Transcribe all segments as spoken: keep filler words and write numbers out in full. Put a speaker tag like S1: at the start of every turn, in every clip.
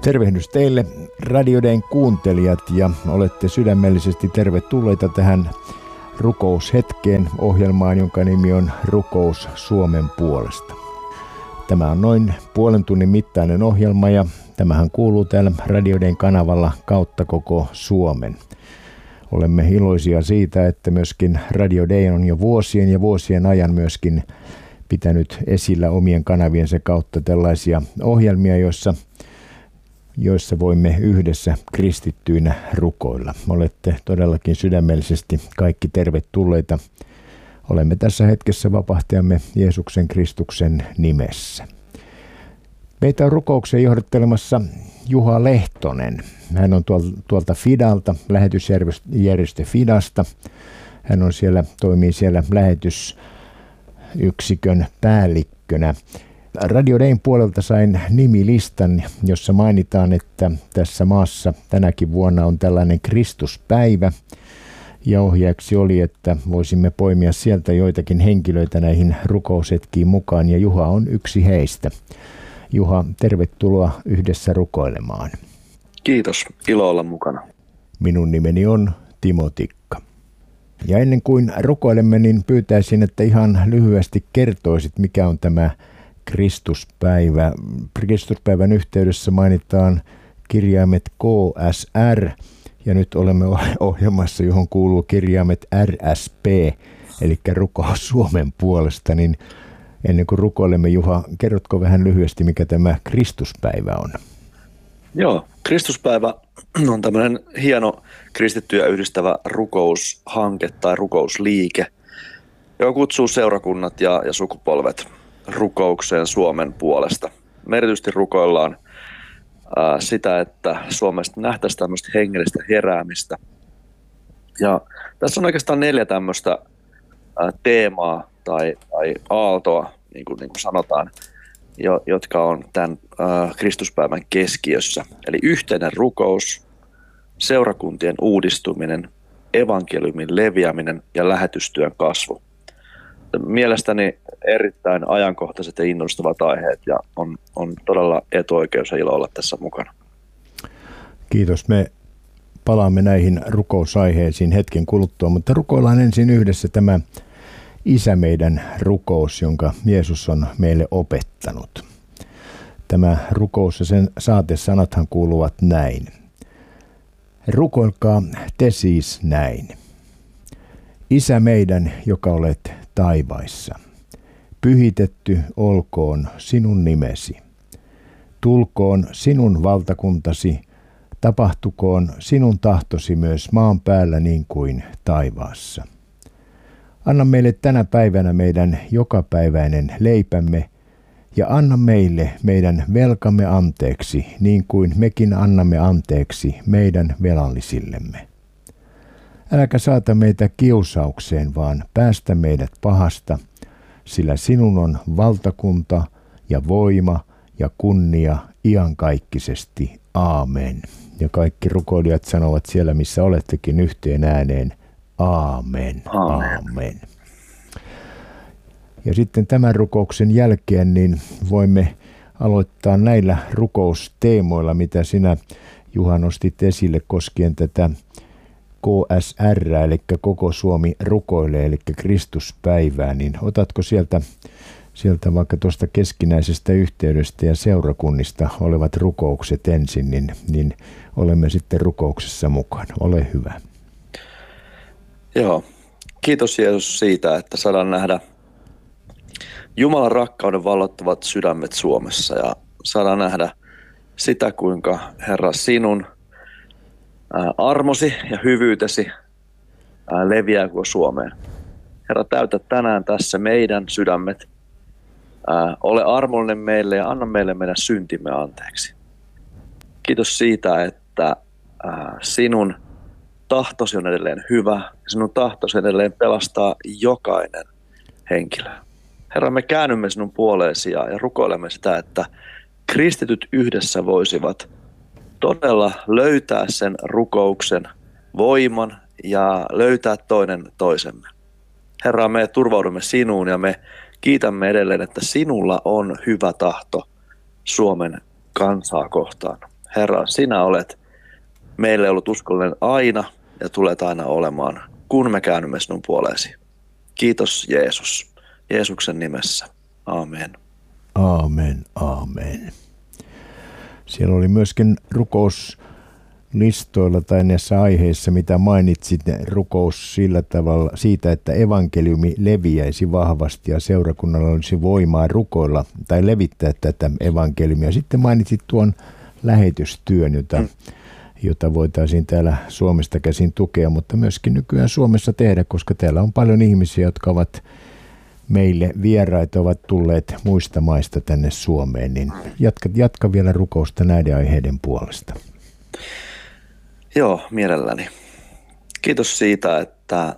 S1: Tervehdys teille Radio Dayn kuuntelijat ja olette sydämellisesti tervetulleita tähän rukoushetkeen ohjelmaan, jonka nimi on Rukous Suomen puolesta. Tämä on noin puolen tunnin mittainen ohjelma ja tämähän kuuluu täällä Radio Dayn kanavalla kautta koko Suomen. Olemme iloisia siitä, että myöskin Radio Day on jo vuosien ja vuosien ajan myöskin pitänyt esillä omien kanaviensa kautta tällaisia ohjelmia, joissa joissa voimme yhdessä kristittyinä rukoilla. Olette todellakin sydämellisesti kaikki tervetulleita. Olemme tässä hetkessä vapahtajamme Jeesuksen Kristuksen nimessä. Meitä on rukoukseen johdattelemassa Juha Lehtonen. Hän on tuolta Fidalta, lähetysjärjestö Fidasta. Hän on siellä, toimii siellä lähetysyksikön päällikkönä. Radio Dayn puolelta sain nimilistan, jossa mainitaan, että tässä maassa tänäkin vuonna on tällainen Kristuspäivä. Ja ohjaaksi oli, että voisimme poimia sieltä joitakin henkilöitä näihin rukoushetkiin mukaan, ja Juha on yksi heistä. Juha, tervetuloa yhdessä rukoilemaan.
S2: Kiitos, ilo olla mukana.
S1: Minun nimeni on Timo Tikka. Ja ennen kuin rukoilemme, niin pyytäisin, että ihan lyhyesti kertoisit, mikä on tämä Kristuspäivä. Kristuspäivän yhteydessä mainitaan kirjaimet K S R ja nyt olemme ohjelmassa, johon kuuluu kirjaimet R S P, eli Rukous Suomen puolesta. Niin ennen kuin rukoilemme, Juha, kerrotko vähän lyhyesti, mikä tämä Kristuspäivä on?
S2: Joo, Kristuspäivä on tämmöinen hieno kristittyjä yhdistävä rukoushanke tai rukousliike, joka kutsuu seurakunnat ja, ja sukupolvet rukoukseen Suomen puolesta. Me erityisesti rukoillaan ää, sitä, että Suomesta nähtäisiin tämmöistä hengellistä heräämistä. Ja tässä on oikeastaan neljä tämmöistä ää, teemaa tai, tai aaltoa, niin kuin, niin kuin sanotaan, jo, jotka on tämän ää, Kristuspäivän keskiössä. Eli yhteinen rukous, seurakuntien uudistuminen, evankeliumin leviäminen ja lähetystyön kasvu. Mielestäni erittäin ajankohtaiset ja innostavat aiheet ja on, on todella etuoikeus ja ilo olla tässä mukana. Kiitos.
S1: Me palaamme näihin rukousaiheisiin hetken kuluttua, mutta rukoillaan ensin yhdessä tämä Isä meidän rukous, jonka Jeesus on meille opettanut. Tämä rukous ja sen saatesanathan kuuluvat näin. Rukoilkaa te siis näin. Isä meidän, joka olet taivaissa, pyhitetty olkoon sinun nimesi. Tulkoon sinun valtakuntasi, tapahtukoon sinun tahtosi myös maan päällä niin kuin taivaassa. Anna meille tänä päivänä meidän jokapäiväinen leipämme ja anna meille meidän velkamme anteeksi niin kuin mekin annamme anteeksi meidän velallisillemme. Äläkä saata meitä kiusaukseen, vaan päästä meidät pahasta, sillä sinun on valtakunta ja voima ja kunnia iankaikkisesti. Aamen. Ja kaikki rukoilijat sanovat siellä, missä olettekin yhteen ääneen. Aamen.
S2: Aamen.
S1: Aamen. Ja sitten tämän rukouksen jälkeen niin voimme aloittaa näillä rukousteemoilla, mitä sinä, Juha, nostit esille koskien tätä K S R, eli Koko Suomi rukoilee, eli Kristuspäivää, niin otatko sieltä, sieltä vaikka tuosta keskinäisestä yhteydestä ja seurakunnista olevat rukoukset ensin, niin, niin olemme sitten rukouksessa mukana. Ole hyvä.
S2: Joo, kiitos Jeesus siitä, että saadaan nähdä Jumalan rakkauden vallottavat sydämet Suomessa ja saadaan nähdä sitä, kuinka Herra sinun armosi ja hyvyytesi leviää koko Suomeen. Herra, täytä tänään tässä meidän sydämet. Ole armollinen meille ja anna meille meidän syntimme anteeksi. Kiitos siitä, että sinun tahtosi on edelleen hyvä ja sinun tahtosi edelleen pelastaa jokainen henkilö. Herra, me käännymme sinun puoleesi ja, ja rukoilemme sitä, että kristityt yhdessä voisivat todella löytää sen rukouksen voiman ja löytää toinen toisemme. Herra, me turvaudumme sinuun ja me kiitämme edelleen, että sinulla on hyvä tahto Suomen kansaa kohtaan. Herra, sinä olet meille ollut uskollinen aina ja tulet aina olemaan, kun me käännymme sinun puoleesi. Kiitos Jeesus. Jeesuksen nimessä. Aamen.
S1: Aamen, aamen. Siellä oli myöskin rukouslistoilla tai näissä aiheissa, mitä mainitsit, rukous sillä tavalla siitä, että evankeliumi leviäisi vahvasti ja seurakunnalla olisi voimaa rukoilla tai levittää tätä evankeliumia. Sitten mainitsit tuon lähetystyön, jota, mm. jota voitaisiin täällä Suomesta käsin tukea, mutta myöskin nykyään Suomessa tehdä, koska täällä on paljon ihmisiä, jotka ovat meille vieraita, ovat tulleet muista maista tänne Suomeen, niin jatka, jatka vielä rukousta näiden aiheiden puolesta.
S2: Joo, mielelläni. Kiitos siitä, että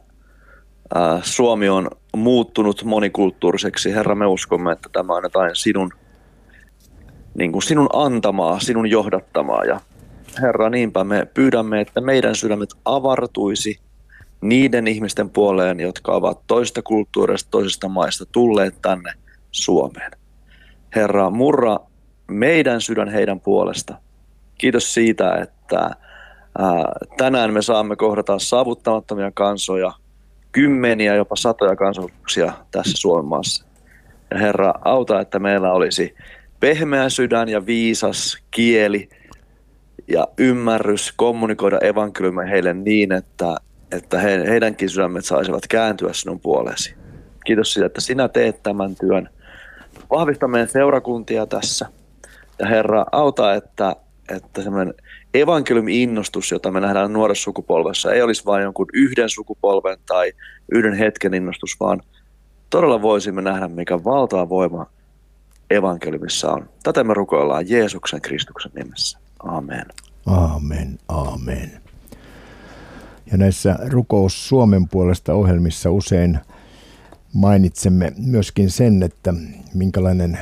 S2: Suomi on muuttunut monikulttuuriseksi. Herra, me uskomme, että tämä on jotain sinun, niin kuin sinun antamaa, sinun johdattamaa. Ja Herra, niinpä me pyydämme, että meidän sydämet avartuisi niiden ihmisten puoleen, jotka ovat toista kulttuurista, toisista maista tulleet tänne Suomeen. Herra, murra meidän sydän heidän puolesta. Kiitos siitä, että ää, tänään me saamme kohdata saavuttamattomia kansoja, kymmeniä, jopa satoja kansallisuuksia tässä Suomen maassa. Ja Herra, auta, että meillä olisi pehmeä sydän ja viisas kieli ja ymmärrys kommunikoida evankeliumia heille niin, että että he, heidänkin sydämet saisivat kääntyä sinun puoleesi. Kiitos siitä, että sinä teet tämän työn. Vahvista meidän seurakuntia tässä. Ja Herra, auta, että, että semmoinen evankeliumi-innostus, jota me nähdään nuoressa sukupolvessa, ei olisi vain jonkun yhden sukupolven tai yhden hetken innostus, vaan todella voisimme nähdä, mikä valtava voima evankeliumissa on. Tätä me rukoillaan Jeesuksen Kristuksen nimessä. Amen.
S1: Amen, amen. Ja näissä Rukous Suomen puolesta -ohjelmissa usein mainitsemme myöskin sen, että minkälainen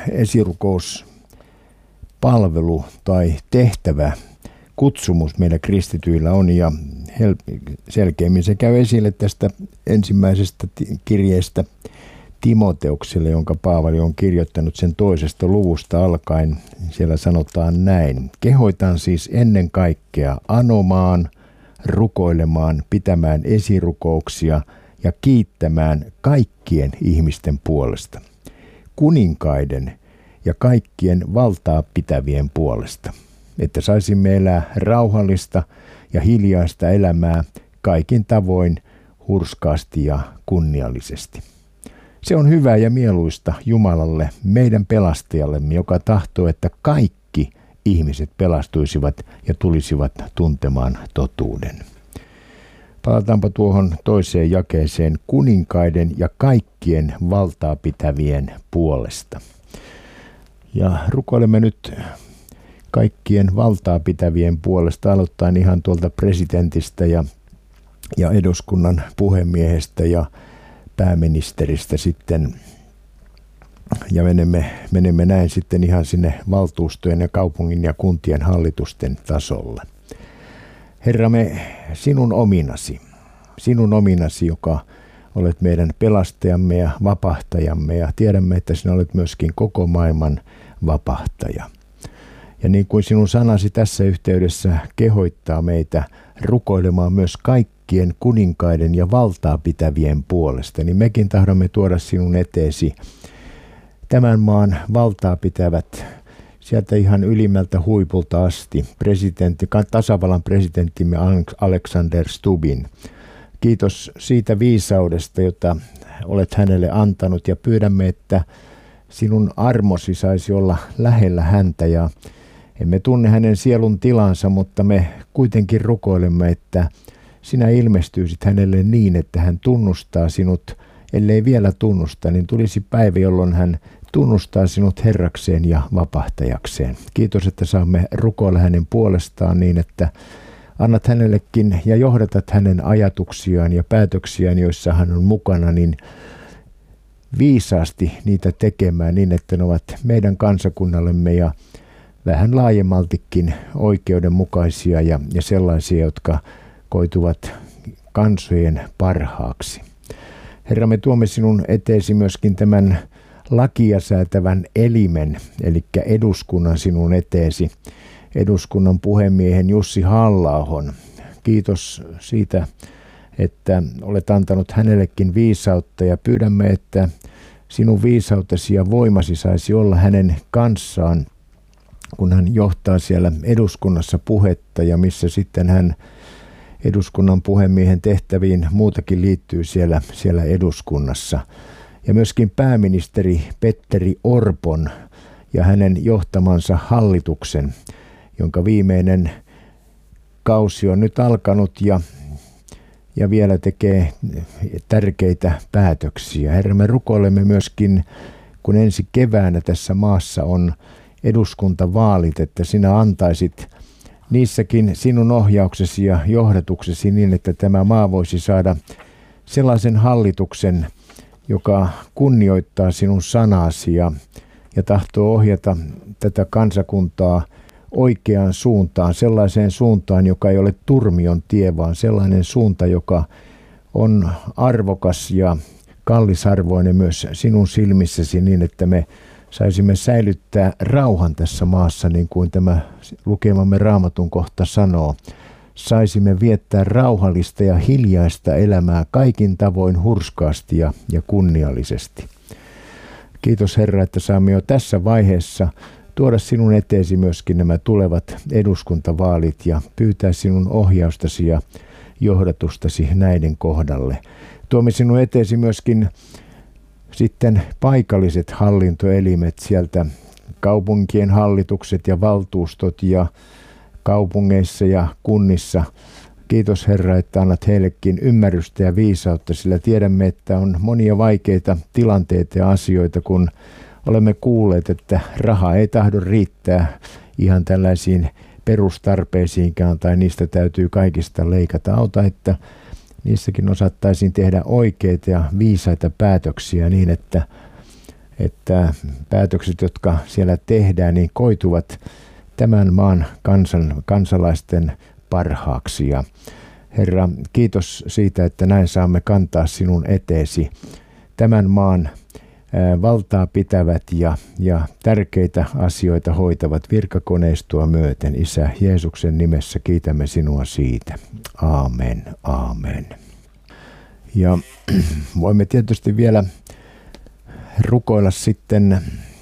S1: esirukouspalvelu tai tehtävä, kutsumus meillä kristityillä on. Ja selkeämmin se käy esille tästä ensimmäisestä kirjeestä Timoteukselle, jonka Paavali on kirjoittanut sen toisesta luvusta alkaen. Siellä sanotaan näin: kehoitan siis ennen kaikkea anomaan, rukoilemaan, pitämään esirukouksia ja kiittämään kaikkien ihmisten puolesta, kuninkaiden ja kaikkien valtaa pitävien puolesta, että saisimme elää rauhallista ja hiljaista elämää kaikin tavoin hurskaasti ja kunniallisesti. Se on hyvä ja mieluista Jumalalle, meidän pelastajallemme, joka tahtoo, että kaikki ihmiset pelastuisivat ja tulisivat tuntemaan totuuden. Palataanpa tuohon toiseen jakeeseen, kuninkaiden ja kaikkien valtaa pitävien puolesta. Ja rukoilemme nyt kaikkien valtaa pitävien puolesta, aloittaen ihan tuolta presidentistä ja, ja eduskunnan puhemiehestä ja pääministeristä sitten. Ja menemme, menemme näin sitten ihan sinne valtuustojen ja kaupungin ja kuntien hallitusten tasolle. Herra, me sinun ominasi, sinun ominasi, joka olet meidän pelastajamme ja vapahtajamme, ja tiedämme, että sinä olet myöskin koko maailman vapahtaja. Ja niin kuin sinun sanasi tässä yhteydessä kehoittaa meitä rukoilemaan myös kaikkien kuninkaiden ja valtaa pitävien puolesta, niin mekin tahdomme tuoda sinun eteesi tämän maan valtaa pitävät sieltä ihan ylimmältä huipulta asti, presidentti, tasavallan presidenttimme Alexander Stubbin. Kiitos siitä viisaudesta, jota olet hänelle antanut, ja pyydämme, että sinun armosi saisi olla lähellä häntä, ja emme tunne hänen sielun tilansa, mutta me kuitenkin rukoilemme, että sinä ilmestyisit hänelle niin, että hän tunnustaa sinut, ellei vielä tunnusta, niin tulisi päivä, jolloin hän tunnustaa sinut Herrakseen ja vapahtajakseen. Kiitos, että saamme rukoilla hänen puolestaan niin, että annat hänellekin ja johdatat hänen ajatuksiaan ja päätöksiään, joissa hän on mukana, niin viisaasti niitä tekemään niin, että ne ovat meidän kansakunnallemme ja vähän laajemmaltikin oikeudenmukaisia ja, ja sellaisia, jotka koituvat kansojen parhaaksi. Herra, me tuomme sinun eteesi myöskin tämän lakia säätävän elimen, eli eduskunnan sinun eteesi, eduskunnan puhemiehen Jussi Halla-ahon. Kiitos siitä, että olet antanut hänellekin viisautta ja pyydämme, että sinun viisautesi ja voimasi saisi olla hänen kanssaan, kun hän johtaa siellä eduskunnassa puhetta ja missä sitten hän eduskunnan puhemiehen tehtäviin muutakin liittyy siellä, siellä eduskunnassa. Ja myöskin pääministeri Petteri Orpon ja hänen johtamansa hallituksen, jonka viimeinen kausi on nyt alkanut ja, ja vielä tekee tärkeitä päätöksiä. Herra, me rukoilemme myöskin, kun ensi keväänä tässä maassa on eduskuntavaalit, että sinä antaisit niissäkin sinun ohjauksesi ja johdatuksesi niin, että tämä maa voisi saada sellaisen hallituksen, joka kunnioittaa sinun sanasi ja, ja tahtoo ohjata tätä kansakuntaa oikeaan suuntaan, sellaiseen suuntaan, joka ei ole turmion tie, vaan sellainen suunta, joka on arvokas ja kallisarvoinen myös sinun silmissäsi niin, että me saisimme säilyttää rauhan tässä maassa, niin kuin tämä lukemamme Raamatun kohta sanoo. Saisimme viettää rauhallista ja hiljaista elämää kaikin tavoin hurskaasti ja, ja kunniallisesti. Kiitos Herra, että saamme jo tässä vaiheessa tuoda sinun eteesi myöskin nämä tulevat eduskuntavaalit ja pyytää sinun ohjaustasi ja johdatustasi näiden kohdalle. Tuomme sinun eteesi myöskin sitten paikalliset hallintoelimet sieltä, kaupunkien hallitukset ja valtuustot ja kaupungeissa ja kunnissa. Kiitos Herra, että annat heillekin ymmärrystä ja viisautta, sillä tiedämme, että on monia vaikeita tilanteita ja asioita, kun olemme kuulleet, että raha ei tahdo riittää ihan tällaisiin perustarpeisiinkaan tai niistä täytyy kaikista leikata. Auta, että niissäkin osattaisiin tehdä oikeita ja viisaita päätöksiä niin, että, että päätökset, jotka siellä tehdään, niin koituvat tämän maan kansan, kansalaisten parhaaksi. Ja Herra, kiitos siitä, että näin saamme kantaa sinun eteesi tämän maan valtaa pitävät ja, ja tärkeitä asioita hoitavat virkakoneistoa myöten. Isä Jeesuksen nimessä kiitämme sinua siitä. Aamen, aamen. Ja voimme tietysti vielä rukoilla sitten,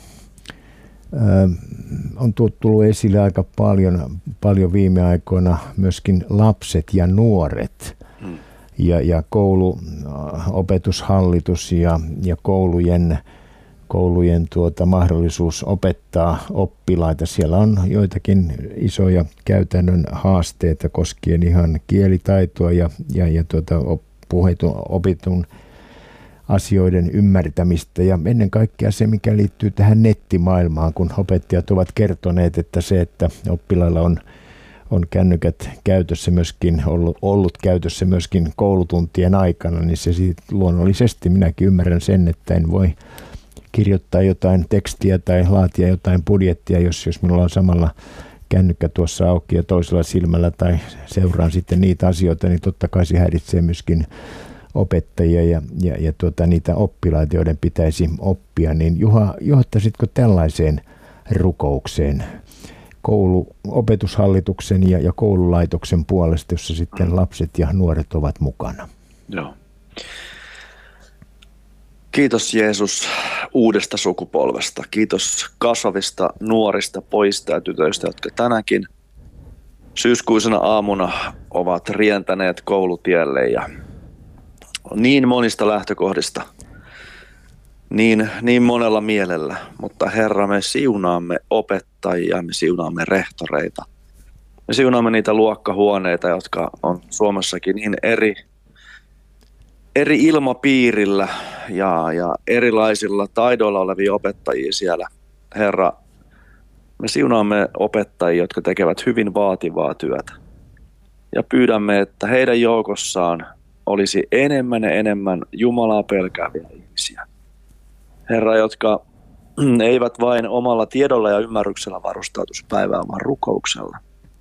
S1: on tullut esille aika paljon, paljon viime aikoina myöskin lapset ja nuoret. Ja, ja koulu, opetushallitus ja, ja koulujen, koulujen tuota, mahdollisuus opettaa oppilaita. Siellä on joitakin isoja käytännön haasteita koskien ihan kielitaitoa ja, ja, ja tuota, puhetun, opitun asioiden ymmärtämistä. Ja ennen kaikkea se, mikä liittyy tähän nettimaailmaan, kun opettajat ovat kertoneet, että se, että oppilailla on on kännykät käytössä myöskin, ollut, ollut käytössä myöskin koulutuntien aikana, niin se siitä luonnollisesti minäkin ymmärrän sen, että en voi kirjoittaa jotain tekstiä tai laatia jotain budjettia, jos, jos minulla on samalla kännykkä tuossa auki ja toisella silmällä tai seuraan sitten niitä asioita, niin totta kai se häiritsee myöskin opettajia ja, ja, ja tuota, niitä oppilaita, joiden pitäisi oppia. Niin Juha, johtaisitko tällaiseen rukoukseen koulu, opetushallituksen ja, ja koululaitoksen puolesta, jossa sitten lapset ja nuoret ovat mukana?
S2: Joo. Kiitos Jeesus uudesta sukupolvesta. Kiitos kasvavista nuorista pojista ja tytöistä, jotka tänäkin syyskuisena aamuna ovat rientäneet koulutielle ja niin monista lähtökohdista, niin, niin monella mielellä. Mutta Herra, me siunaamme opettajia, me siunaamme rehtoreita. Me siunaamme niitä luokkahuoneita, jotka on Suomessakin niin eri eri ilmapiirillä ja, ja erilaisilla taidoilla olevia opettajia siellä. Herra, me siunaamme opettajia, jotka tekevät hyvin vaativaa työtä. Ja pyydämme, että heidän joukossaan olisi enemmän ja enemmän Jumalaa pelkääviä ihmisiä. Herra, jotka eivät vain omalla tiedolla ja ymmärryksellä varustautuisi päivään, vaan rukouksella.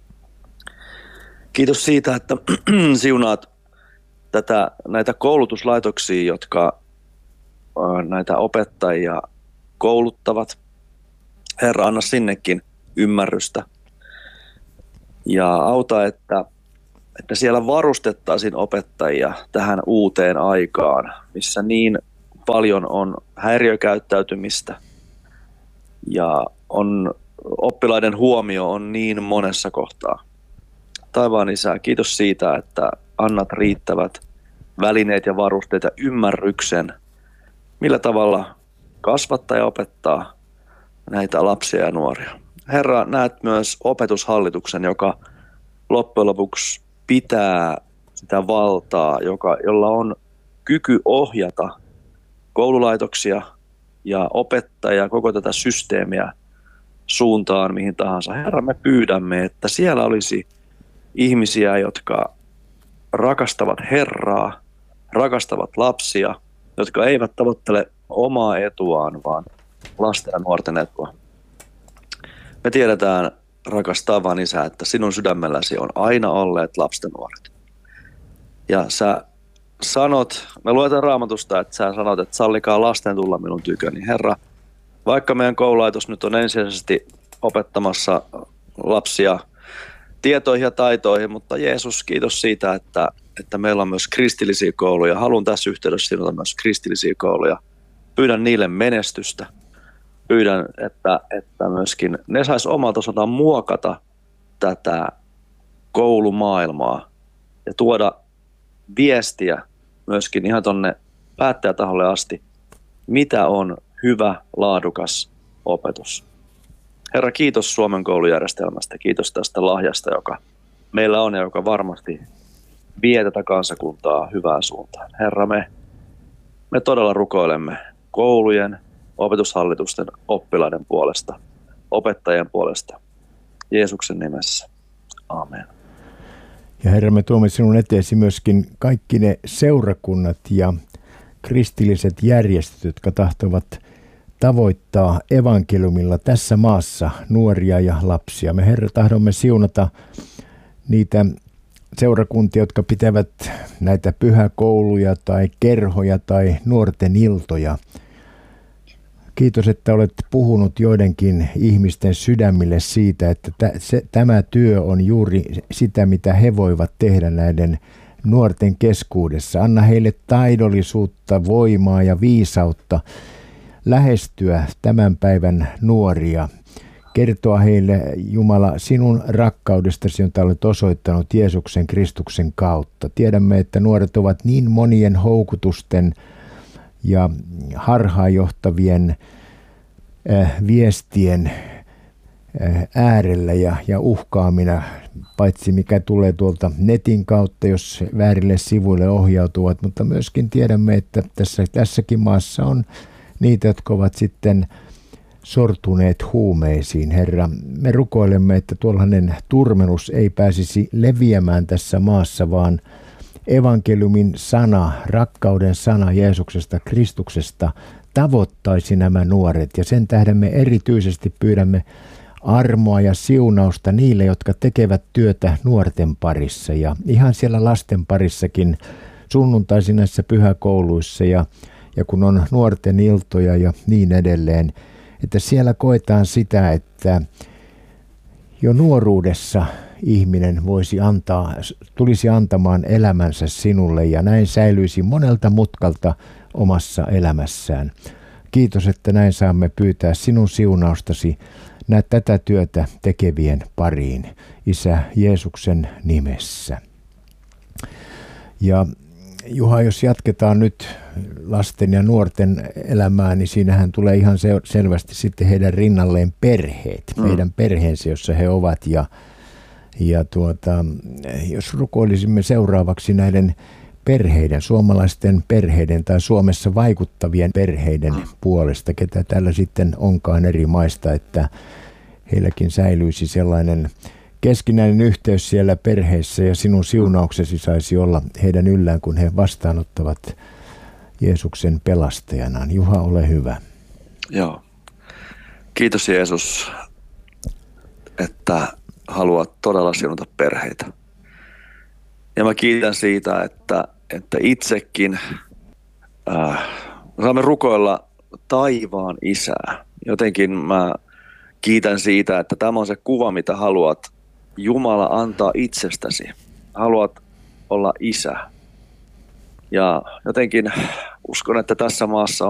S2: Kiitos siitä, että siunaat Tätä, näitä koulutuslaitoksia, jotka ä, näitä opettajia kouluttavat. Herra, anna sinnekin ymmärrystä. Ja auta, että, että siellä varustettaisiin opettajia tähän uuteen aikaan, missä niin paljon on häiriökäyttäytymistä ja on, oppilaiden huomio on niin monessa kohtaa. Taivaan Isä, kiitos siitä, että annat riittävät välineet ja varusteet ja ymmärryksen, millä tavalla kasvattaa ja opettaa näitä lapsia ja nuoria. Herra, näet myös opetushallituksen, joka loppujen lopuksi pitää sitä valtaa, joka, jolla on kyky ohjata koululaitoksia ja opettajia, koko tätä systeemiä suuntaan mihin tahansa. Herra, me pyydämme, että siellä olisi ihmisiä, jotka rakastavat Herraa, rakastavat lapsia, jotka eivät tavoittele omaa etuaan, vaan lasten ja nuorten etua. Me tiedetään, rakas taivaan Isä, että sinun sydämelläsi on aina olleet lapset ja nuoret. Ja sä sanot, me luetaan Raamatusta, että sä sanot, että sallikaa lasten tulla minun tyköni. Herra, vaikka meidän koululaitos nyt on ensisijaisesti opettamassa lapsia tietoihin ja taitoihin, mutta Jeesus, kiitos siitä, että, että meillä on myös kristillisiä kouluja. Haluan tässä yhteydessä sinulta myös kristillisiä kouluja. Pyydän niille menestystä. Pyydän, että, että myöskin ne sais omalta osaltaan muokata tätä koulumaailmaa ja tuoda viestiä myöskin ihan tuonne päättäjätaholle asti, mitä on hyvä, laadukas opetus. Herra, kiitos Suomen koulujärjestelmästä, kiitos tästä lahjasta, joka meillä on ja joka varmasti vie tätä kansakuntaa hyvään suuntaan. Herra, me, me todella rukoilemme koulujen, opetushallitusten, oppilaiden puolesta, opettajien puolesta. Jeesuksen nimessä. Aamen.
S1: Ja Herra, me tuomme sinun eteesi myöskin kaikki ne seurakunnat ja kristilliset järjestöt, jotka tahtovat tavoittaa evankeliumilla tässä maassa nuoria ja lapsia. Me Herra tahdomme siunata niitä seurakuntia, jotka pitävät näitä pyhäkouluja tai kerhoja tai nuorten iltoja. Kiitos, että olet puhunut joidenkin ihmisten sydämille siitä, että tämä työ on juuri sitä, mitä he voivat tehdä näiden nuorten keskuudessa. Anna heille taidollisuutta, voimaa ja viisautta lähestyä tämän päivän nuoria. Kertoa heille, Jumala, sinun rakkaudestasi, jota olet osoittanut Jeesuksen Kristuksen kautta. Tiedämme, että nuoret ovat niin monien houkutusten ja harhaanjohtavien äh, viestien äh, äärellä ja, ja uhkaamina, paitsi mikä tulee tuolta netin kautta, jos väärille sivuille ohjautuvat, mutta myöskin tiedämme, että tässä, tässäkin maassa on niitä, jotka ovat sitten sortuneet huumeisiin. Herra, me rukoilemme, että tuollainen turmelus ei pääsisi leviämään tässä maassa, vaan evankeliumin sana, rakkauden sana Jeesuksesta, Kristuksesta tavoittaisi nämä nuoret. Ja sen tähden me erityisesti pyydämme armoa ja siunausta niille, jotka tekevät työtä nuorten parissa. Ja ihan siellä lasten parissakin sunnuntaisin näissä pyhäkouluissa ja, ja kun on nuorten iltoja ja niin edelleen, että siellä koetaan sitä, että jo nuoruudessa ihminen voisi antaa, tulisi antamaan elämänsä sinulle ja näin säilyisi monelta mutkalta omassa elämässään. Kiitos, että näin saamme pyytää sinun siunaustasi näet tätä työtä tekevien pariin, Isä Jeesuksen nimessä. Ja Juha, jos jatketaan nyt lasten ja nuorten elämää, niin siinähän tulee ihan selvästi sitten heidän rinnalleen perheet, mm. meidän perheensä, jossa he ovat. Ja, ja tuota, jos rukoilisimme seuraavaksi näiden perheiden, suomalaisten perheiden tai Suomessa vaikuttavien perheiden mm. puolesta, ketä täällä sitten onkaan eri maista, että heilläkin säilyisi sellainen keskinäinen yhteys siellä perheessä ja sinun siunauksesi saisi olla heidän yllään, kun he vastaanottavat Jeesuksen pelastajanaan. Juha, ole hyvä.
S2: Joo. Kiitos Jeesus, että haluat todella siunata perheitä. Ja mä kiitän siitä, että, että itsekin äh, saamme rukoilla taivaan Isää. Jotenkin mä kiitän siitä, että tämä on se kuva, mitä haluat Jumala antaa itsestäsi. Haluat olla isä. Ja jotenkin uskon, että tässä maassa